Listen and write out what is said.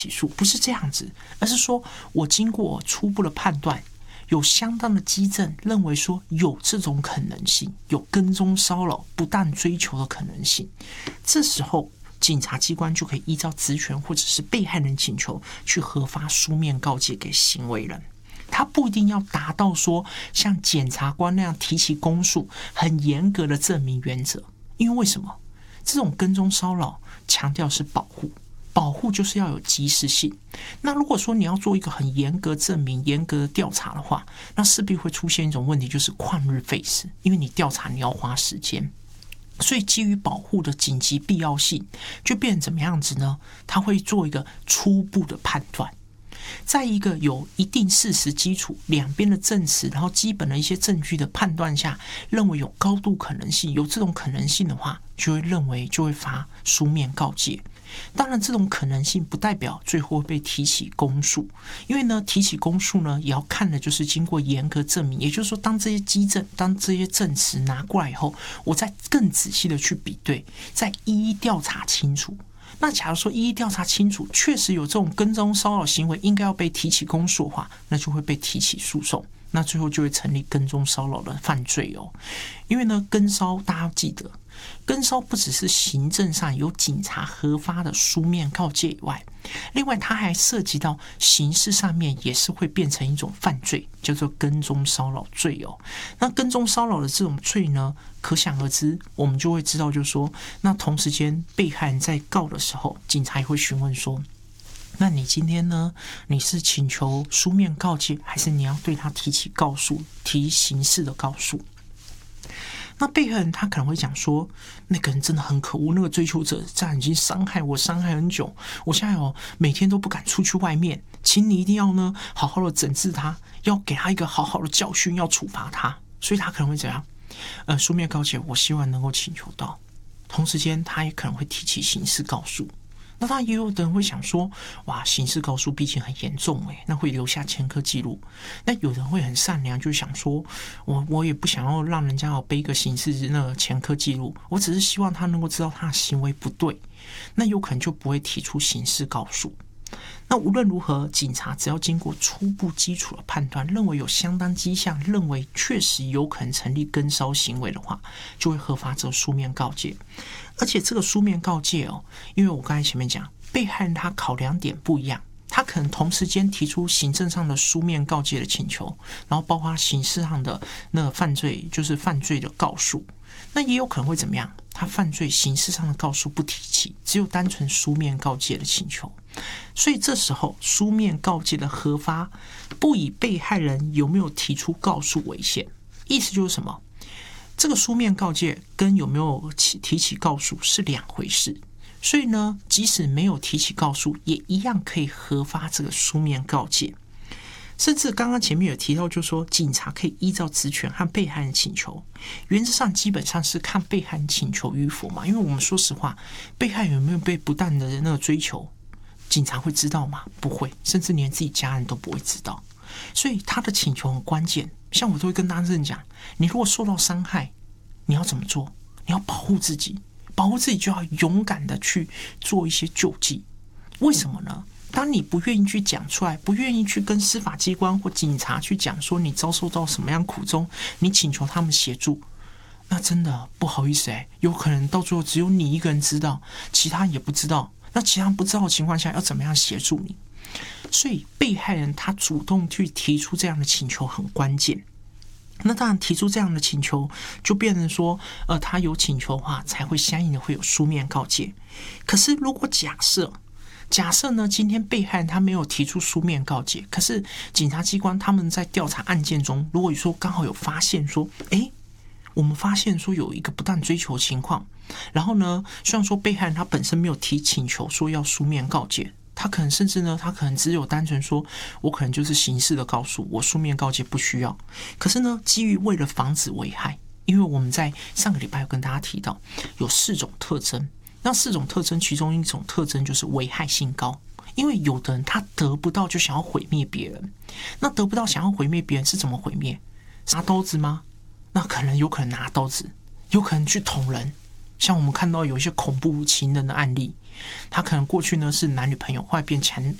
起诉，不是这样子，而是说我经过初步的判断，有相当的基证认为说有这种可能性，有跟踪骚扰、不当追求的可能性，这时候警察机关就可以依照职权或者是被害人请求去核发书面告诫给行为人。他不一定要达到说像检察官那样提起公诉很严格的证明原则，因为为什么？这种跟踪骚扰强调是保护，保护就是要有及时性。那如果说你要做一个很严格证明、严格的调查的话，那势必会出现一种问题，就是旷日费时，因为你调查你要花时间。所以基于保护的紧急必要性，就变成怎么样子呢？他会做一个初步的判断，在一个有一定事实基础、两边的证词，然后基本的一些证据的判断下，认为有高度可能性，有这种可能性的话，就会发书面告诫。当然，这种可能性不代表最后会被提起公诉，因为呢，提起公诉呢，也要看的就是经过严格证明。也就是说，当这些基证、当这些证词拿过来以后，我再更仔细的去比对，再一一调查清楚。那假如说一一调查清楚，确实有这种跟踪骚扰行为，应该要被提起公诉的话，那就会被提起诉讼。那最后就会成立跟踪骚扰的犯罪哦。因为呢，跟骚大家要记得，跟骚不只是行政上有警察核发的书面告诫以外，另外它还涉及到刑事上面也是会变成一种犯罪，叫做跟踪骚扰罪哦。那跟踪骚扰的这种罪呢，可想而知，我们就会知道，就是说，那同时间被害人在告的时候，警察也会询问说，那你今天呢？你是请求书面告诫，还是你要对他提起告诉，提刑事的告诉？那被害人他可能会讲说，那个人真的很可恶，那个追求者这样已经伤害很久，我现在每天都不敢出去外面，请你一定要呢好好的整治他，要给他一个好好的教训，要处罚他。所以他可能会怎样？书面告诫，我希望能够请求到。同时间，他也可能会提起刑事告诉。那当然也有的人会想说，哇，刑事告诉毕竟很严重那会留下前科记录。那有人会很善良，就想说，我也不想要让人家要背一个刑事那个前科记录，我只是希望他能够知道他的行为不对，那有可能就不会提出刑事告诉。那无论如何，警察只要经过初步基础的判断，认为有相当迹象，认为确实有可能成立跟骚行为的话，就会核发这个书面告诫。而且这个书面告诫因为我刚才前面讲，被害人他考量点不一样，他可能同时间提出行政上的书面告诫的请求，然后包括刑事上的那个犯罪，就是犯罪的告诉。那也有可能会怎么样？他犯罪刑事上的告诉不提起，只有单纯书面告诫的请求。所以这时候书面告诫的核发，不以被害人有没有提出告诉为限。意思就是什么？这个书面告诫跟有没有提起告诉是两回事。所以呢，即使没有提起告诉，也一样可以核发这个书面告诫。甚至刚刚前面有提到，就是说警察可以依照职权和被害人请求，原则上基本上是看被害人请求与否嘛。因为我们说实话，被害人有没有被不当的那个追求，警察会知道吗？不会，甚至连自己家人都不会知道。所以他的请求很关键。像我都会跟当事人讲，你如果受到伤害，你要怎么做？你要保护自己，保护自己就要勇敢的去做一些救济。为什么呢？当你不愿意去讲出来，不愿意去跟司法机关或警察去讲说你遭受到什么样苦衷，你请求他们协助，那真的不好意思有可能到最后只有你一个人知道，其他也不知道。那其他不知道的情况下，要怎么样协助你？所以被害人他主动去提出这样的请求很关键。那当然提出这样的请求，就变成说，他有请求的话，才会相应的会有书面告诫。可是如果假设呢，今天被害人他没有提出书面告诫，可是警察机关他们在调查案件中，如果说刚好有发现说，我们发现说有一个不当追求情况，然后呢，虽然说被害人他本身没有提请求说要书面告诫，他可能甚至呢，他可能只有单纯说，我可能就是刑事的告诉，我书面告诫不需要。可是呢，基于为了防止危害，因为我们在上个礼拜有跟大家提到，有4种特征。那4种特征，其中一种特征就是危害性高，因为有的人他得不到就想要毁灭别人，那得不到想要毁灭别人是怎么毁灭？拿刀子吗？那有可能拿刀子，有可能去捅人， 像我们看到有一些恐怖情人的案例，他可能过去呢是男女朋友，后来变